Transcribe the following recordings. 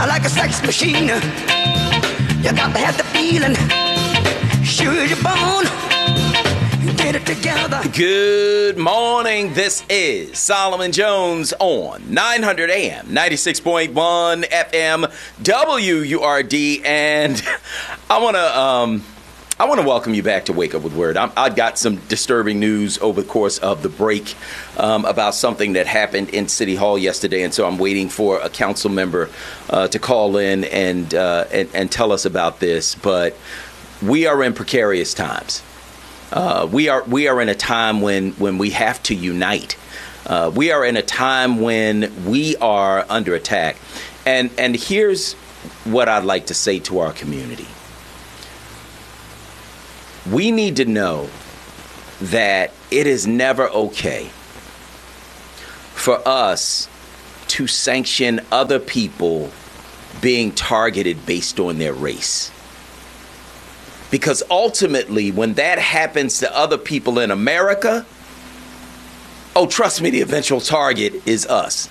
like a sex machine. You got to have the feeling. Sure you're born. Get it together. Good morning. This is Solomon Jones on 900 AM, 96.1 FM, WURD, and I want to welcome you back to Wake Up with Word. I got some disturbing news over the course of the break about something that happened in City Hall yesterday, and so I'm waiting for a council member to call in and tell us about this. But we are in precarious times. We are in a time when we have to unite. We are in a time when we are under attack. And here's what I'd like to say to our community. We need to know that it is never okay for us to sanction other people being targeted based on their race. Because ultimately, when that happens to other people in America, oh, trust me, the eventual target is us.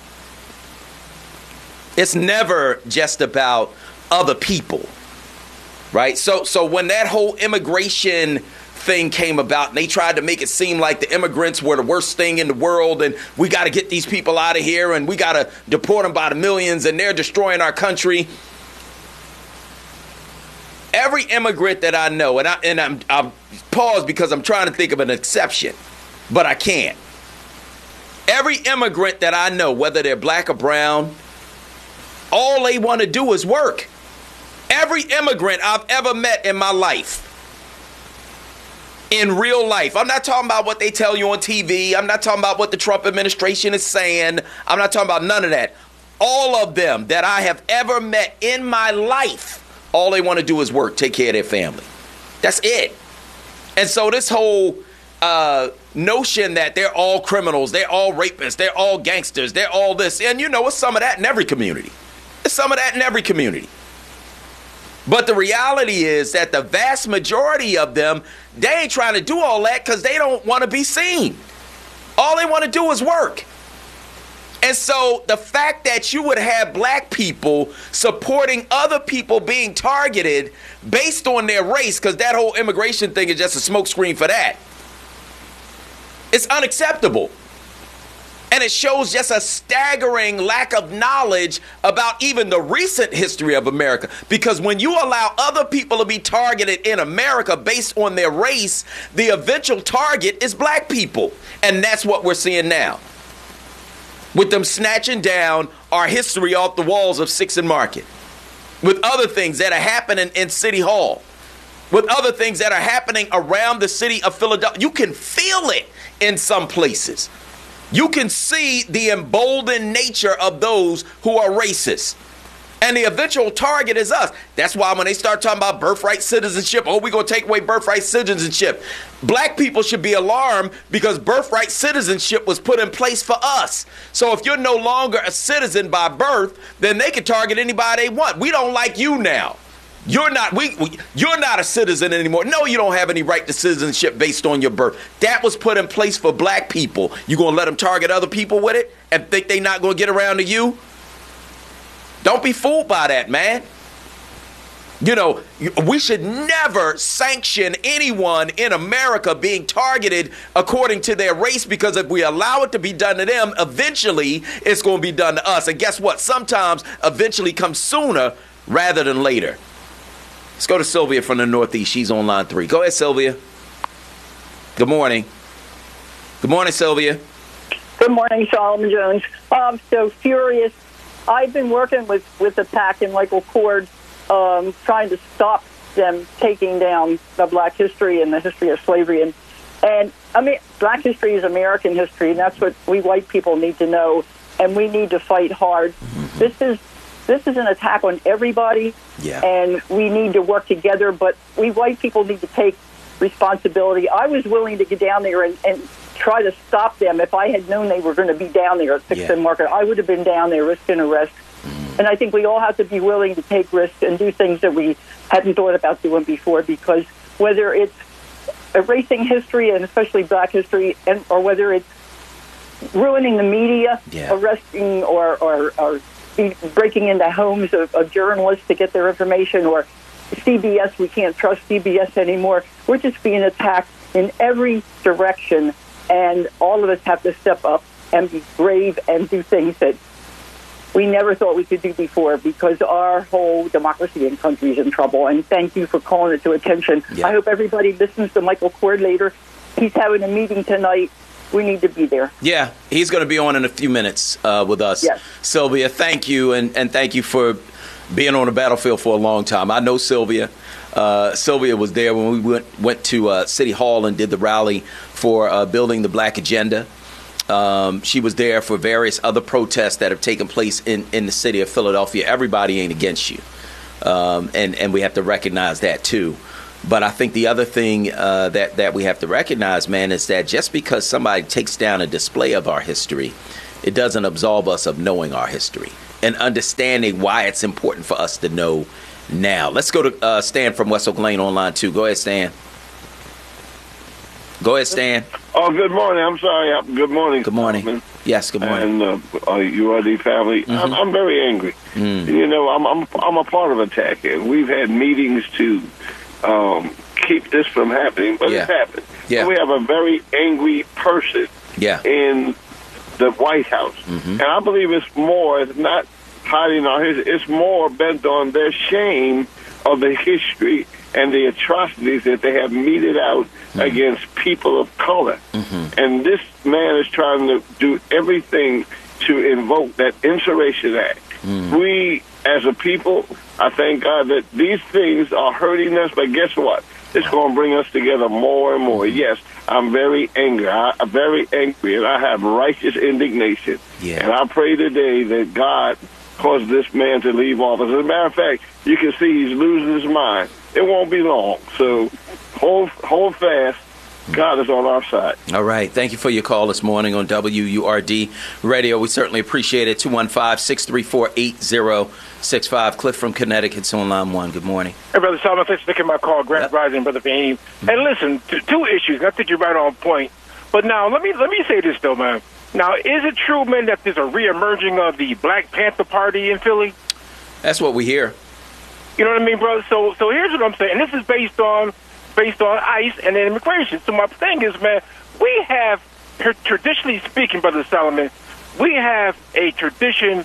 It's never just about other people. Right. So when that whole immigration thing came about and they tried to make it seem like the immigrants were the worst thing in the world and we got to get these people out of here and we got to deport them by the millions and they're destroying our country. Every immigrant that I know, and I'm pause because I'm trying to think of an exception, but I can't. Every immigrant that I know, whether they're black or brown, all they want to do is work. Every immigrant I've ever met in my life, in real life, I'm not talking about what they tell you on TV. I'm not talking about what the Trump administration is saying. I'm not talking about none of that. All of them that I have ever met in my life, all they want to do is work, take care of their family. That's it. And so this whole notion that they're all criminals, they're all rapists, they're all gangsters, they're all this. And you know, it's some of that in every community. It's some of that in every community. But the reality is that the vast majority of them, they ain't trying to do all that because they don't want to be seen. All they want to do is work. And so the fact that you would have black people supporting other people being targeted based on their race, because that whole immigration thing is just a smokescreen for that, it's unacceptable. And it shows just a staggering lack of knowledge about even the recent history of America. Because when you allow other people to be targeted in America based on their race, the eventual target is black people. And that's what we're seeing now. With them snatching down our history off the walls of 6th and Market. With other things that are happening in City Hall. With other things that are happening around the city of Philadelphia. You can feel it in some places. You can see the emboldened nature of those who are racist. And the eventual target is us. That's why when they start talking about birthright citizenship, oh, we're going to take away birthright citizenship. Black people should be alarmed because birthright citizenship was put in place for us. So if you're no longer a citizen by birth, then they can target anybody they want. We don't like you now. You're not you're not a citizen anymore. No, you don't have any right to citizenship based on your birth. That was put in place for black people. You going to let them target other people with it and think they not going to get around to you? Don't be fooled by that, man. You know, we should never sanction anyone in America being targeted according to their race, because if we allow it to be done to them, eventually it's going to be done to us. And guess what? Sometimes eventually comes sooner rather than later. Let's go to Sylvia from the Northeast. She's on line 3. Go ahead, Sylvia. Good morning. Good morning, Sylvia. Good morning, Solomon Jones. I'm so furious. I've been working with the PAC and Michael Cord, trying to stop them taking down the black history and the history of slavery. And I mean, black history is American history, and that's what we white people need to know, and we need to fight hard. This is an attack on everybody, and we need to work together, but we white people need to take responsibility. I was willing to get down there and try to stop them. If I had known they were going to be down there at 6th and Market, I would have been down there risking arrest. And I think we all have to be willing to take risks and do things that we hadn't thought about doing before, because whether it's erasing history, and especially black history, or whether it's ruining the media, arresting or breaking into homes of journalists to get their information, or CBS, we can't trust CBS anymore. We're just being attacked in every direction, and all of us have to step up and be brave and do things that we never thought we could do before, because our whole democracy and country is in trouble. And thank you for calling it to attention. Yeah. I hope everybody listens to Michael Cord later. He's having a meeting tonight. We need to be there. Yeah, he's going to be on in a few minutes with us. Yes. Sylvia, thank you, and thank you for being on the battlefield for a long time. I know Sylvia. Sylvia was there when we went to City Hall and did the rally for building the Black Agenda. She was there for various other protests that have taken place in the city of Philadelphia. Everybody ain't against you, and we have to recognize that too. But I think the other thing that we have to recognize, man, is that just because somebody takes down a display of our history, it doesn't absolve us of knowing our history and understanding why it's important for us to know now. Let's go to Stan from West Oak Lane on line 2. Go ahead, Stan. Go ahead, Stan. Oh, good morning. I'm sorry. Good morning. Good morning. Yes, good morning. And URD family. Mm-hmm. I'm very angry. You know, I'm a part of attack here. We've had meetings to keep this from happening, but it's happened. Yeah. We have a very angry person in the White House. And I believe it's more, it's not hiding our history, it's more bent on their shame of the history and the atrocities that they have meted out against people of color. And this man is trying to do everything to invoke that Insurrection Act. We, as a people, I thank God that these things are hurting us, but guess what? It's going to bring us together more and more. Yes, I'm very angry. I'm very angry, and I have righteous indignation. And I pray today that God cause this man to leave office. As a matter of fact, you can see he's losing his mind. It won't be long. So hold fast. God is on our side. All right. Thank you for your call this morning on WURD Radio. We certainly appreciate it. 215-634-8065. Cliff from Connecticut's on line 1. Good morning. Hey, Brother Solomon, thanks for taking my call. Grand Rising, Brother Fahim. Hey, listen, two issues. I think you're right on point. But now, let me say this, though, man. Now, is it true, man, that there's a reemerging of the Black Panther Party in Philly? That's what we hear. You know what I mean, brother? So here's what I'm saying. This is based on ICE and then immigration. So my thing is, man, we have, traditionally speaking, Brother Solomon, we have a tradition,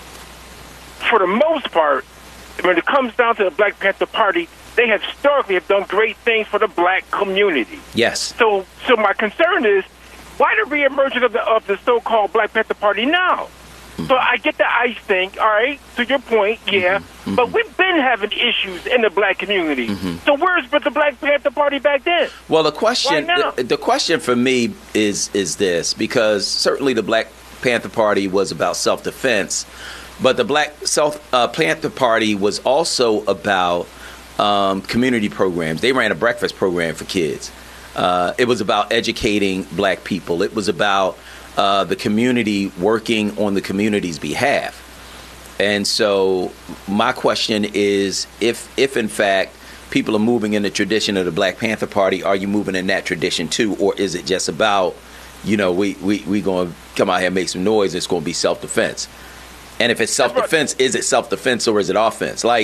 for the most part, when it comes down to the Black Panther Party, they have historically have done great things for the black community. Yes. So my concern is, why the reemergence of the so-called Black Panther Party now? So I get the ICE thing, all right, to your point, but we've been having issues in the black community. So where's the Black Panther Party back then? Well, the question for me is this, because certainly the Black Panther Party was about self-defense, but the Black Panther Party was also about community programs. They ran a breakfast program for kids. It was about educating black people. It was about the community working on the community's behalf. And so my question is, if in fact people are moving in the tradition of the Black Panther Party, are you moving in that tradition too? Or is it just about, we going to come out here and make some noise, it's going to be self-defense? And if it's self-defense, is it self-defense or is it offense? So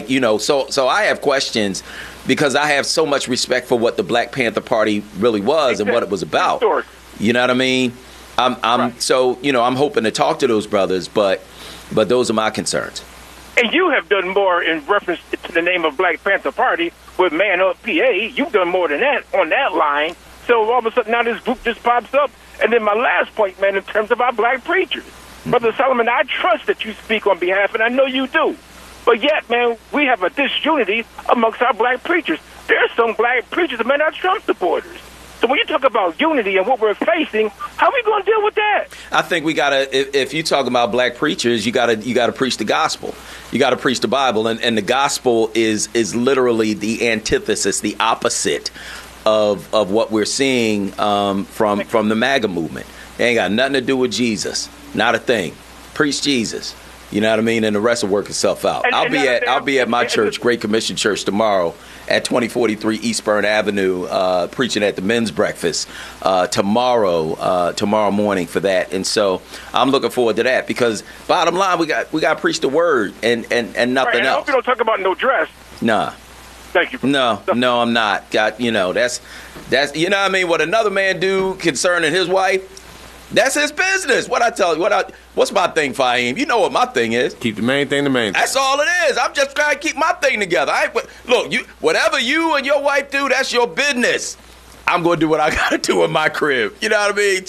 I have questions because I have so much respect for what the Black Panther Party really was and what it was about. You know what I mean? I'm hoping to talk to those brothers, but those are my concerns. And you have done more in reference to the name of Black Panther Party with Man Up PA. You've done more than that on that line. So all of a sudden now this group just pops up. And then my last point, man, in terms of our black preachers. Brother Solomon, I trust that you speak on behalf, and I know you do. But yet, man, we have a disunity amongst our black preachers. There's some black preachers that may not Trump supporters. So when you talk about unity and what we're facing, how are we going to deal with that? I think we got to, if you talk about black preachers, you got to preach the gospel. You got to preach the Bible. And the gospel is literally the antithesis, the opposite of what we're seeing from the MAGA movement. It ain't got nothing to do with Jesus. Not a thing. Preach Jesus. You know what I mean? And the rest will itself out. I'll be at my church, Great Commission Church, tomorrow at 2043 East Burn Avenue, preaching at the men's breakfast tomorrow morning for that. And so I'm looking forward to that, because bottom line, we got to preach the word and nothing else. I hope you don't talk about no dress. Nah. Thank you. No, I'm not. That's you know what I mean. What another man do concerning his wife, that's his business. What's my thing, Fahim? You know what my thing is. Keep the main thing the main thing. That's all it is. I'm just trying to keep my thing together. Whatever you and your wife do, that's your business. I'm going to do what I got to do in my crib. You know what I mean?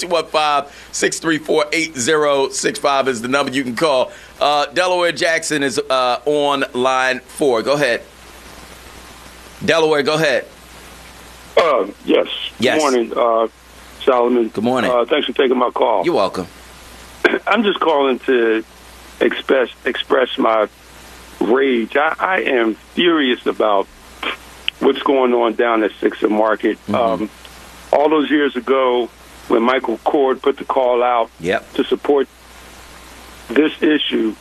215-634-8065 is the number you can call. Delaware Jackson is on line 4. Go ahead. Delaware, go ahead. Yes. Good morning, Solomon. Good morning. Thanks for taking my call. You're welcome. I'm just calling to express my rage. I am furious about what's going on down at Sixer Market. Mm-hmm. All those years ago, when Michael Cord put the call out to support this issue,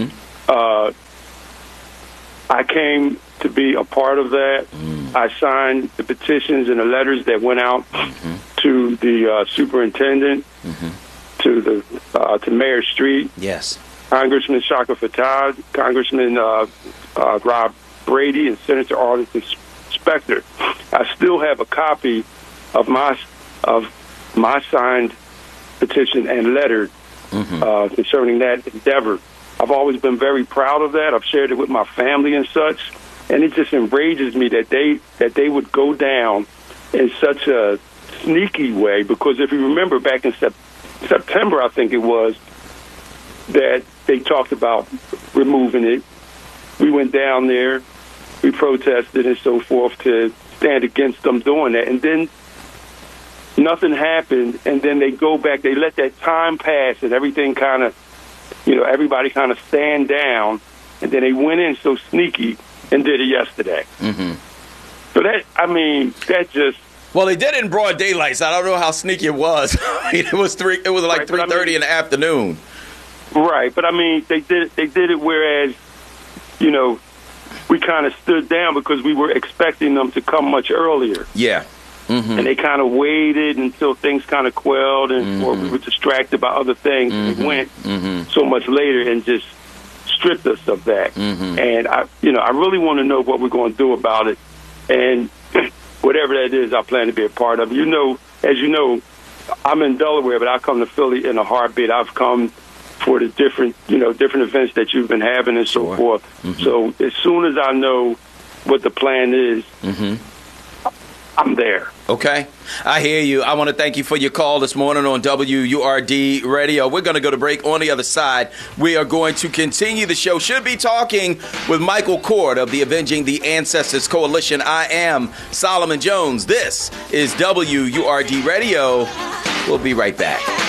I came to be a part of that. I signed the petitions and the letters that went out to the superintendent, to Mayor Street, Congressman Shaka Fattah, Congressman Rob Brady, and Senator Arlington Specter. I still have a copy of my signed petition and letter concerning that endeavor. I've always been very proud of that. I've shared it with my family and such. And it just enrages me that they would go down in such a sneaky way, because if you remember back in September, I think it was, that they talked about removing it. We went down there, we protested and so forth to stand against them doing that. And then nothing happened, and then they go back, they let that time pass and everything kind of, everybody kind of stand down, and then they went in so sneaky and did it yesterday. So that just... Well, they did it in broad daylight, so I don't know how sneaky it was. It was like 3:30 in the afternoon. Right, but they did it whereas, we kind of stood down because we were expecting them to come much earlier. Yeah. And they kind of waited until things kind of quelled, or we were distracted by other things. And they went so much later and just stripped us of that. And I really want to know what we're going to do about it. And whatever that is, I plan to be a part of. As you know, I'm in Delaware, but I come to Philly in a heartbeat. I've come for the different events that you've been having and so forth. So as soon as I know what the plan is, I'm there. Okay. I hear you. I want to thank you for your call this morning on WURD Radio. We're going to go to break. On the other side, we are going to continue the show. Should be talking with Michael Cord of the Avenging the Ancestors Coalition. I am Solomon Jones. This is WURD Radio. We'll be right back.